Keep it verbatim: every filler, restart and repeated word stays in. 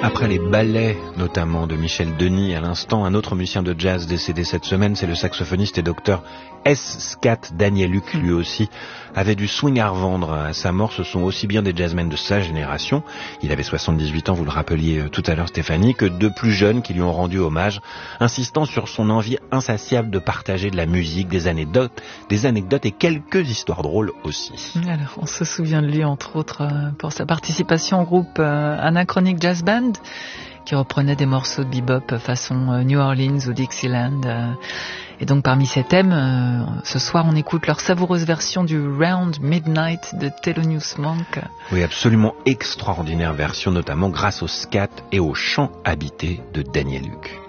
Après les ballets, notamment de Michel Denis à l'instant, un autre musicien de jazz décédé cette semaine, c'est le saxophoniste et docteur S. Scat Danieluk, lui aussi, avait du swing à revendre. À sa mort, ce sont aussi bien des jazzmen de sa génération, il avait soixante-dix-huit ans, vous le rappeliez tout à l'heure Stéphanie, que de plus jeunes qui lui ont rendu hommage, insistant sur son envie insatiable de partager de la musique, des anecdotes, des anecdotes et quelques histoires drôles aussi. Alors, on se souvient de lui, entre autres, pour sa participation au groupe Anachronic Jazz Band, qui reprenait des morceaux de bebop façon New Orleans ou Dixieland. Et donc parmi ces thèmes, ce soir on écoute leur savoureuse version du Round Midnight de Thelonious Monk. Oui, absolument extraordinaire version, notamment grâce au scat et au chant habité de Danieluk.